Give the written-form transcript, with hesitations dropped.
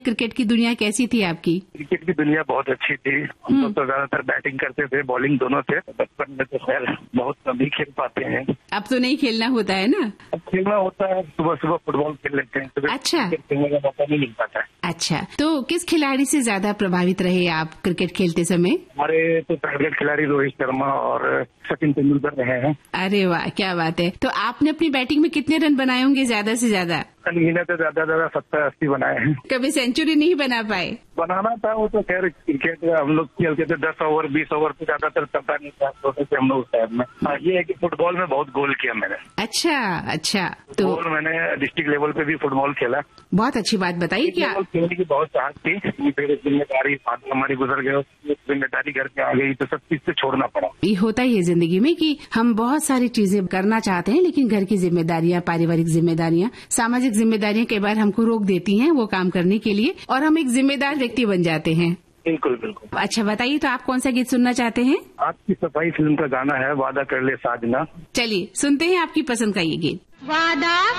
Cricket की दुनिया कैसी थी आपकी? क्रिकेट की दुनिया बहुत अच्छी थी। हम लोग तो ज्यादातर बैटिंग करते थे, बॉलिंग दोनों थे। बचपन में तो खैर बहुत कम ही खेल पाते हैं। अब तो नहीं खेलना होता है ना? अब खेलना होता है, सुबह सुबह फुटबॉल खेल लेते हैं। अच्छा, क्रिकेट खेलने का मौका नहीं मिल पाता है। अच्छा, तो किस खिलाड़ी से ज्यादा प्रभावित रहे आप क्रिकेट खेलते समय? हमारे तो फेवरेट खिलाड़ी रोहित शर्मा और सचिन तेंदुलकर रहे हैं। अरे वाह, क्या बात है। तो आपने अपनी बैटिंग में कितने रन बनाए होंगे ज्यादा से ज्यादा? महीने तो ज्यादा 70-80 बनाए हैं। कभी सेंचुरी नहीं बना पाए? बनाना था, वो तो खैर क्रिकेट हम लोग खेलते थे 10 ओवर 20 ओवर पे ज्यादातर चलता नहीं था, छोटे से हम लोग उस टाइम में। ये है कि फुटबॉल में बहुत गोल किया मैंने। अच्छा अच्छा, तो मैंने डिस्ट्रिक्ट लेवल पे भी फुटबॉल खेला। बहुत अच्छी बात बताइए। क्या खेलने की बहुत चाहत थी, फिर जिम्मेदारी हमारी गुजर गई, जिम्मेदारी घर पे आ गई तो सब चीज से छोड़ना पड़ा। ये होता ही है जिंदगी में कि हम बहुत सारी चीजें करना चाहते हैं, लेकिन घर की जिम्मेदारियां, पारिवारिक जिम्मेदारियां, सामाजिक जिम्मेदारियां कई बार हमको रोक देती हैं वो काम करने के लिए, और हम एक जिम्मेदार व्यक्ति बन जाते हैं। बिल्कुल बिल्कुल। अच्छा बताइए, तो आप कौन सा गीत सुनना चाहते हैं? आपकी सफाई फिल्म का गाना है वादा कर ले साजना। चलिए सुनते हैं आपकी पसंद का ये गीत। वादा